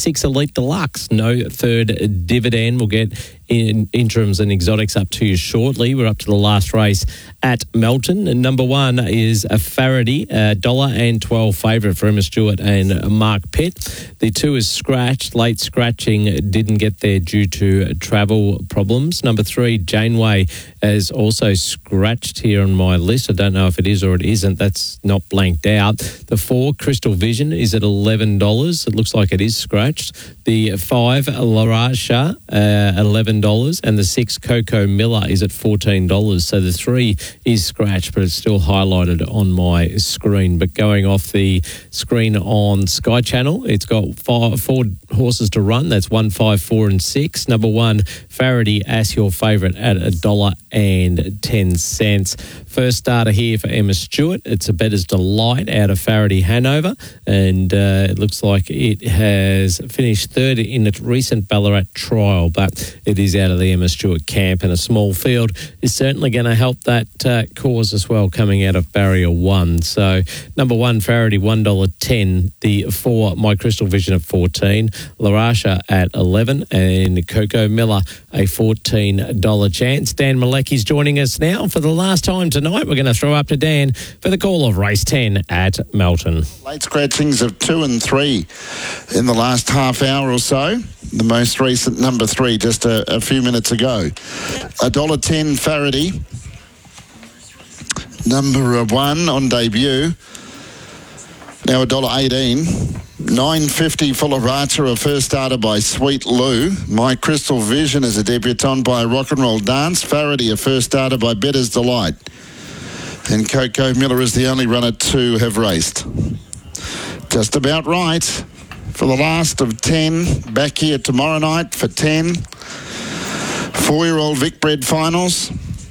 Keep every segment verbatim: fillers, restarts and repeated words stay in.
six Elite Deluxe. No third dividend. We'll get in interims and exotics up to you shortly. We're up to the last race at Melton. And number one is a Faraday, a dollar and twelve favourite for Emma Stewart and Mark Pitt. The two is scratched. Late scratching didn't get there due to travel problems. Number three, Janeway, is also scratched here on my list. I don't know if it is or it isn't. That's not blanked out. The four, Crystal Vision, is at eleven dollars. It looks like it is scratched. The five, Larasha, uh, eleven dollars, and the six, Coco Miller, is at fourteen dollars. So the three is scratched, but it's still highlighted on my screen. But going off the screen on Sky Channel, it's got five, four horses to run. That's one, five, four, and six. Number one, Faraday, as your favourite, at a dollar and ten cents. First starter here for Emma Stewart. It's a Bettor's Delight out of Faraday Hanover, and uh, it looks like it has finished third in its recent Ballarat trial, but it is out of the Emma Stewart camp, and a small field is certainly going to help that uh, cause as well, coming out of barrier one. So number one, Faraday, one dollar ten. The four, My Crystal Vision, at fourteen. Larasha at eleven, and Coco Miller, a fourteen dollars chance. Dan Malecki's joining us now for the last time tonight. We're going to throw up to Dan for the call of race ten at Melton. Late scratchings of two and three in the last half hour or so. The most recent number three just a, a few minutes ago. one dollar ten Faraday. Number one on debut. Now one dollar eighteen. nine fifty for Larasha, a first starter by Sweet Lou. My Crystal Vision is a debutant by Rock and Roll Dance. Faraday, a first starter by Bettor's Delight. And Coco Miller is the only runner to have raced. Just about right for the last of ten. Back here tomorrow night for ten. Four-year-old Vic Bred finals.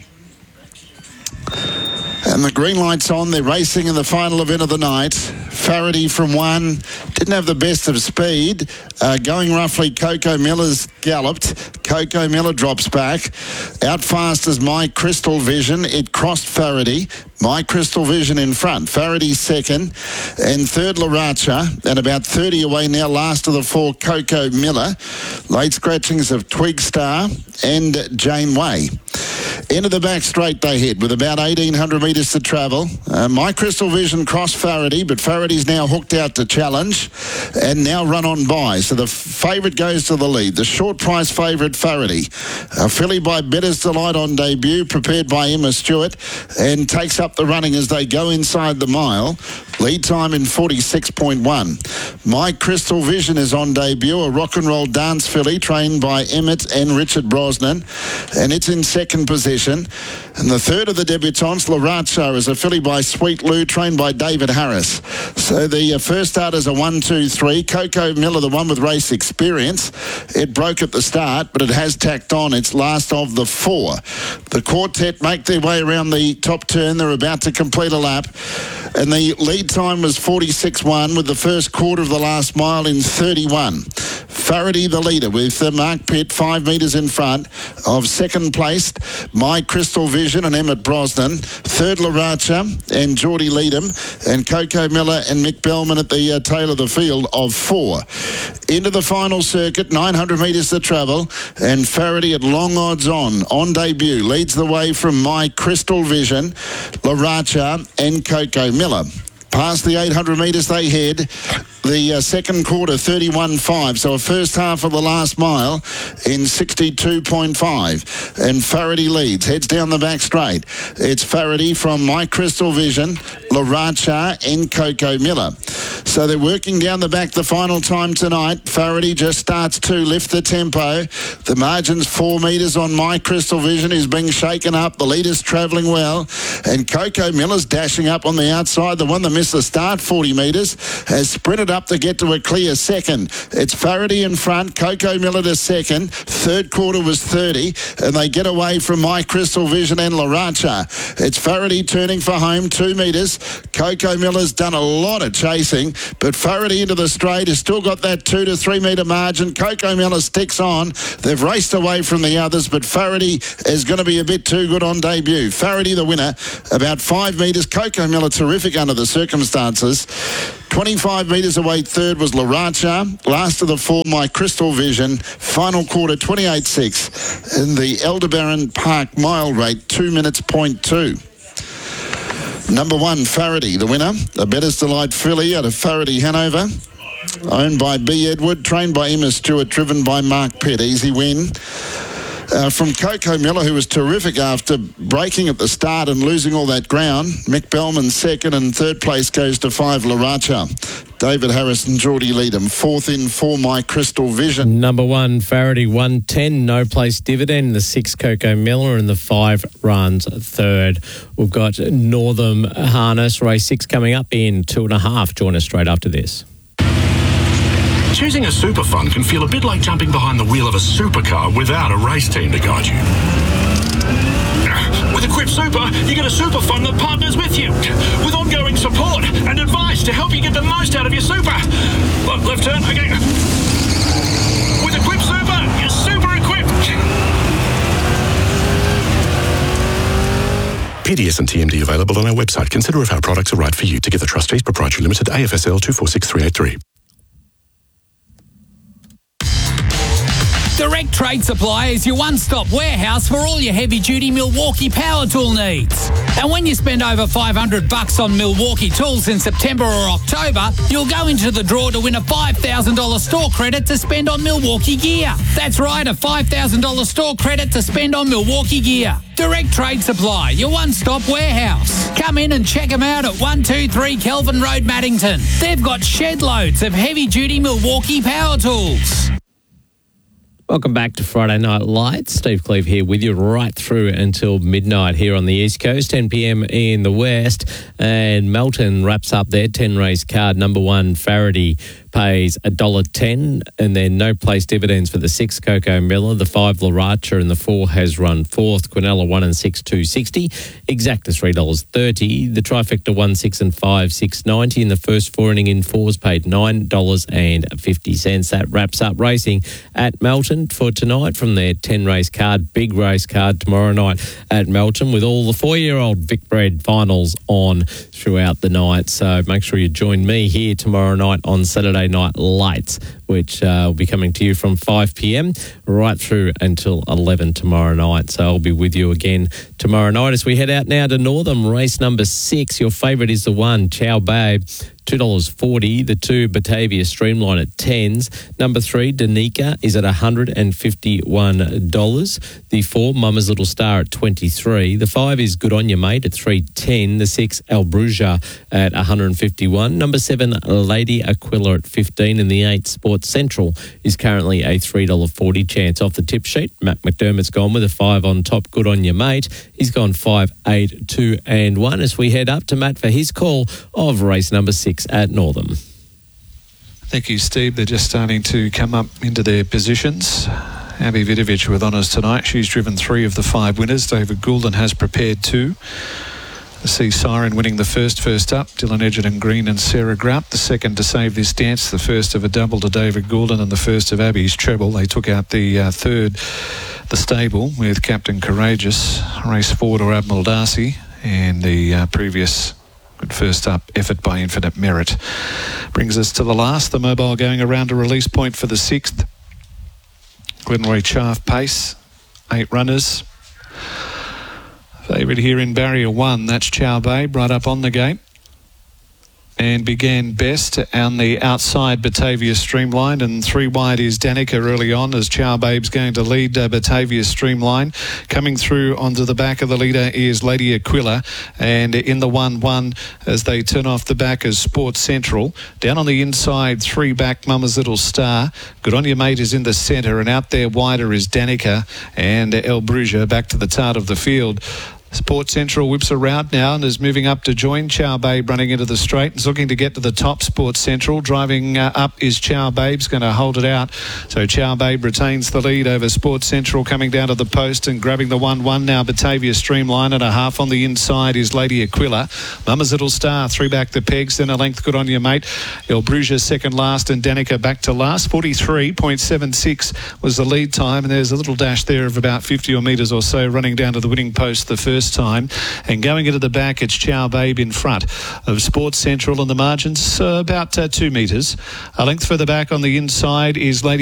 And the green light's on. They're racing in the final event of the night. Faraday from one. Didn't have the best of speed. Uh, going roughly, Coco Miller's galloped. Coco Miller drops back. Out fast as My Crystal Vision. It crossed Faraday. My Crystal Vision in front. Faraday second. And third, Larasha. And about thirty away now, last of the four, Coco Miller. Late scratchings of Twig Star and Janeway. Into the back straight they head with about eighteen hundred metres to travel. Uh, My Crystal Vision crossed Faraday, but Faraday's now hooked out to challenge and now run on by. So the favourite goes to the lead. The short price favourite, Faraday. A filly by Bettor's Delight on debut, prepared by Emma Stewart, and takes up the running as they go inside the mile. Lead time in forty-six point one. My Crystal Vision is on debut, a Rock and Roll Dance filly trained by Emmett and Richard Brosnan, and it's in second position. And the third of the debutants, Larasha, is a filly by Sweet Lou, trained by David Harris. So the uh, first starters are one, two, three. Coco Miller, the one with race experience. It broke at the start, but it has tacked on its last of the four. The quartet make their way around the top turn. They're about to complete a lap. And the lead time was forty-six one, with the first quarter of the last mile in thirty-one. Faraday the leader, with uh, Mark Pitt five metres in front of second placed My Crystal Vision and Emmett Brosnan. Third, Larasha and Geordie Leadham, and Coco Miller and Mick Bellman at the uh, tail of the field of four. Into the final circuit, nine hundred metres to travel, and Faraday at long odds on, on debut, leads the way from My Crystal Vision, Larasha and Coco Miller. Past the eight hundred metres they head. The uh, second quarter, thirty-one five. So a first half of the last mile in sixty-two point five. And Faraday leads, heads down the back straight. It's Faraday from My Crystal Vision, Larasha and Coco Miller. So they're working down the back the final time tonight. Faraday just starts to lift the tempo. The margin's four metres on My Crystal Vision, is being shaken up. The leader's travelling well. And Coco Miller's dashing up on the outside. The one that missed the start, forty metres, has sprinted up to get to a clear second. It's Faraday in front, Coco Miller to second. Third quarter was thirty, and they get away from My Crystal Vision and Larasha. It's Faraday turning for home, two metres. Coco Miller's done a lot of chasing, but Faraday into the straight has still got that two to three metre margin. Coco Miller sticks on. They've raced away from the others, but Faraday is going to be a bit too good on debut. Faraday the winner, about five metres. Coco Miller terrific under the circumstances. twenty-five metres away, third was Laracha. Last of the four, My Crystal Vision. Final quarter, twenty-eight six. In the Aldebaran Park mile rate, two minutes point two. Number one, Faraday, the winner. A Better's Delight filly out of Faraday, Hanover. Owned by B. Edward, trained by Emma Stewart, driven by Mark Pitt. Easy win. Uh, from Coco Miller, who was terrific after breaking at the start and losing all that ground. Mick Bellman second, and third place goes to five, Laracha. David Harris and Geordie Leadham. Fourth in for My Crystal Vision. Number one, Faraday, one ten, No Place Dividend. The six, Coco Miller, and the five runs third. We've got Northern Harness, race six coming up in two and a half. Join us straight after this. Choosing a super fund can feel a bit like jumping behind the wheel of a supercar without a race team to guide you. With Equip Super, you get a super fund that partners with you, with ongoing support and advice to help you get the most out of your super. Look, left turn, okay. With Equip Super, you're super equipped. P D S and T M D available on our website. Consider if our products are right for you. Together Trustees Proprietary Limited, A F S L two four six three eight three. Direct Trade Supply is your one-stop warehouse for all your heavy-duty Milwaukee power tool needs. And when you spend over five hundred bucks on Milwaukee tools in September or October, you'll go into the draw to win a five thousand dollars store credit to spend on Milwaukee gear. That's right, a five thousand dollars store credit to spend on Milwaukee gear. Direct Trade Supply, your one-stop warehouse. Come in and check them out at one two three Kelvin Road, Maddington. They've got shed loads of heavy-duty Milwaukee power tools. Welcome back to Friday Night Lights. Steve Cleve here with you right through until midnight here on the East Coast, ten p.m. in the West. And Melton wraps up their ten-race card. Number one, Faraday, pays one dollar ten, and then No Place Dividends for the six, Coco Miller, the five, Laracha, and the four has run fourth, Quinella one and six, two sixty, Exacta three dollars thirty, the trifecta one, six and five, six ninety, and the first four inning in fours paid nine dollars fifty. That wraps up racing at Melton for tonight from their ten-race card. Big race card tomorrow night at Melton with all the four-year-old Vic Bred finals on throughout the night. So make sure you join me here tomorrow night on Saturday Night Lights, which uh, will be coming to you from five p.m. right through until eleven tomorrow night. So I'll be with you again tomorrow night as we head out now to Northam. Race number six. Your favourite is the one, Chow Babe, two dollars forty. The two, Batavia Streamline at tens. Number three, Danica, is at one hundred fifty-one dollars. The four, Mama's Little Star at twenty-three. The five is Good On You Mate at three ten. The six, Albruja at one hundred fifty-one. Number seven, Lady Aquila at fifteen. And the eight, Sports Central, is currently a three dollars forty chance. Off the tip sheet, Matt McDermott's gone with a five on top. Good On You Mate. He's gone five, eight, two and one as we head up to Matt for his call of race number six at Northam. Thank you, Steve. They're just starting to come up into their positions. Abby Vidovich with honours tonight. She's driven three of the five winners. David Goulden has prepared two. The Sea Siren winning the first, first up. Dylan Edgerton Green and Sarah Grupp. The second to Save This Dance. The first of a double to David Goulden and the first of Abby's treble. They took out the uh, third, the stable, with Captain Courageous. Race forward or Admiral Darcy. And the uh, previous good first up effort by Infinite Merit. Brings us to the last. The mobile going around a release point for the sixth. Glenroy Chaff Pace. Eight runners. Favourite here in barrier one, that's Chow Babe, right up on the gate. And began best on the outside, Batavia Streamline, and three wide is Danica early on as Chow Babe's going to lead uh, Batavia Streamline. Coming through onto the back of the leader is Lady Aquila, and in the one one as they turn off the back is Sports Central. Down on the inside, three back, Mama's Little Star. Good On You Mate is in the centre, and out there wider is Danica and El Bruja back to the start of the field. Sports Central whips around now and is moving up to join Chow Babe running into the straight. It's looking to get to the top. Sports Central driving uh, up is Chow Babe's going to hold it out. So Chow Babe retains the lead over Sports Central coming down to the post and grabbing the one one now. Batavia Streamline and a half on the inside is Lady Aquila. Mama's Little Star three back the pegs, then a length Good On You Mate. El Bruja second last and Danica back to last. forty-three point seven six was the lead time, and there's a little dash there of about fifty or metres or so running down to the winning post. The first first time. And going into the back, it's Chow Babe in front of Sports Central, and the margins uh, about uh, two metres. A length further back on the inside is Lady